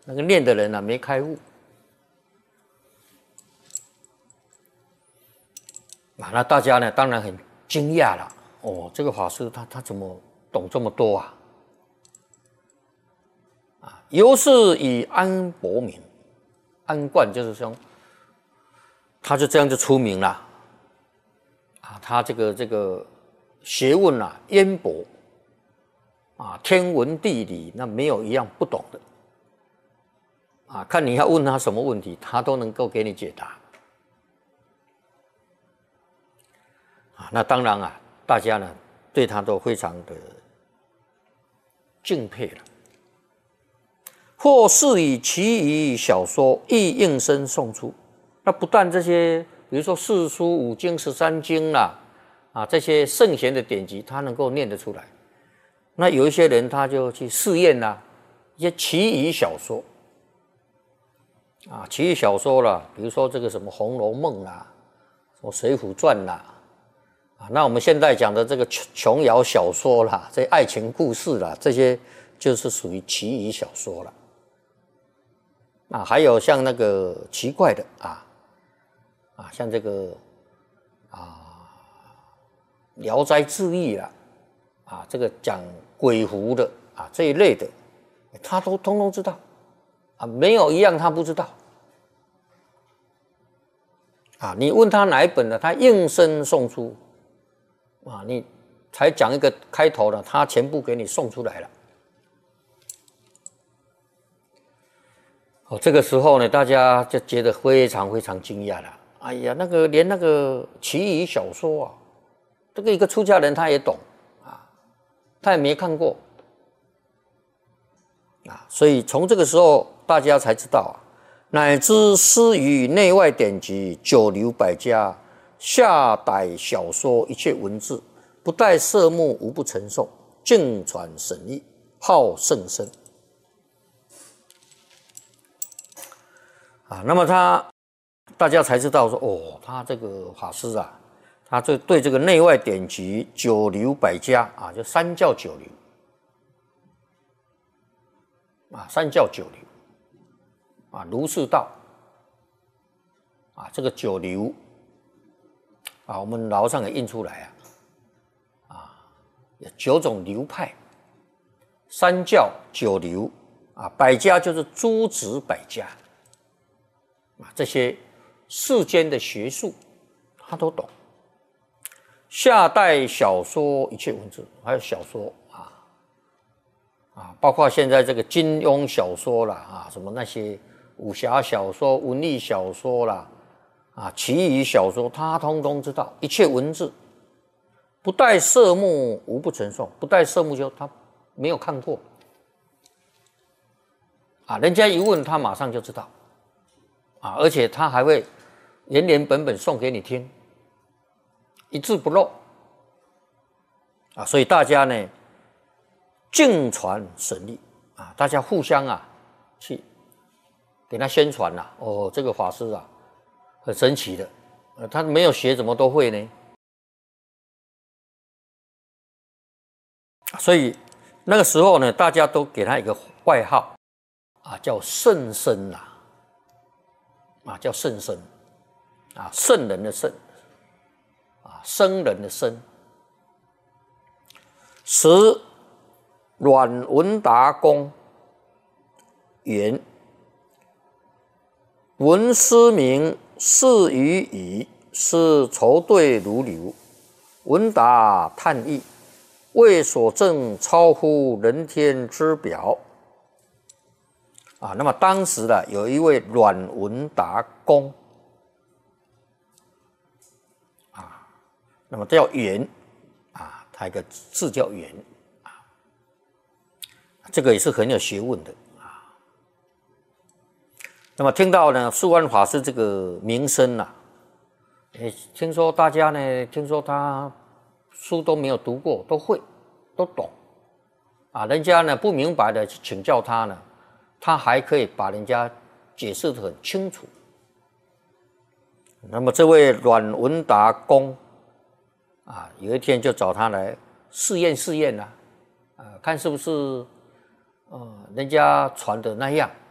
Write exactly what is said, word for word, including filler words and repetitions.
那个念的人呢、啊、没开悟啊，那大家呢当然很惊讶了。哦，这个法师他他怎么懂这么多啊？啊，由是以安伯名，安观就是说，他就这样就出名了。啊，他这个这个学问啊渊博，啊，天文地理那没有一样不懂的。啊，看你要问他什么问题，他都能够给你解答。啊，那当然啊，大家呢对他都非常的敬佩了。或是以其余小说亦应声诵出。那不但这些，比如说四书五经、十三经啦，啊，这些圣贤的典籍，他能够念得出来。那有一些人他就去试验啦，一些其余小说。啊，其余小说啦，比如说这个什么《红楼梦》啦，什么《水浒传》啦，啊，那我们现在讲的这个琼瑶小说啦，这爱情故事啦，这些就是属于其余小说了。啊，还有像那个奇怪的啊，啊，像这个啊《聊斋志异》啦，啊，这个讲鬼狐的啊这一类的，他都通通知道。啊，没有一样他不知道。啊，你问他哪一本呢？他应声诵出。啊，你才讲一个开头呢，他全部给你送出来了。哦，这个时候呢，大家就觉得非常非常惊讶了。哎呀，那个连那个奇余小说啊，这个一个出家人他也懂啊，他也没看过啊，所以从这个时候大家才知道啊，乃知诗语内外典籍九流百家，下歹小说一切文字，不带色目无不承受，尽传神意，好甚深。啊，那么他大家才知道说，哦，他这个法师啊，他对对这个内外典籍九流百家啊，就三教九流啊，三教九流啊，儒释道啊，这个九流啊，我们老上也印出来啊，啊，有九种流派，三教九流啊，百家就是诸子百家。啊，这些世间的学术，他都懂。下代小说一切文字，还有小说啊啊，包括现在这个金庸小说啦啊，什么那些武侠小说、文艺小说啦啊，奇余小说，他通通知道。一切文字，不带色目无不承受，不带色目就他没有看过啊，人家一问他马上就知道。啊，而且他还会原原本本送给你听，一字不漏啊，所以大家呢尽传神力啊，大家互相啊去给他宣传啦、啊。哦，这个法师啊很神奇的，呃，他没有学怎么都会呢？所以那个时候呢，大家都给他一个外号啊，叫圣僧啦。啊，叫圣僧，啊，圣人的圣，啊，僧人的僧。时阮文达公言：闻师名是于矣，是筹对如流。文达叹意，为所证超乎人天之表。啊，那么当时呢，有一位阮文达公，啊，那么叫元，啊，他一个字叫元，啊，这个也是很有学问的啊。那么听到呢，素安法师这个名声呐、啊，诶，听说大家呢，听说他书都没有读过，都会，都懂，啊，人家呢不明白的请教他呢。他还可以把人家解释得很清楚。那么这位阮文达公啊，有一天就找他来试验试验啦、啊，呃，看是不是呃人家传的那样